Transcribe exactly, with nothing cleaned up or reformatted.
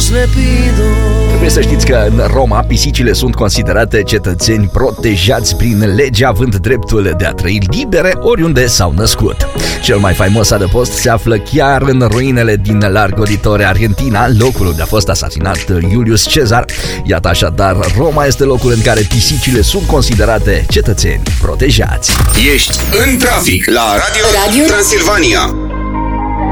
Trebuie să știți că în Roma pisicile sunt considerate cetățeni protejați prin lege, având dreptul de a trăi libere oriunde s-au născut. Cel mai faimos adăpost se află chiar în ruinele din Largo di Torre, Argentina, locul unde a fost asasinat Iulius Cezar. Iată așadar, Roma este locul în care pisicile sunt considerate cetățeni protejați. Ești în trafic la Radio, Radio Transilvania.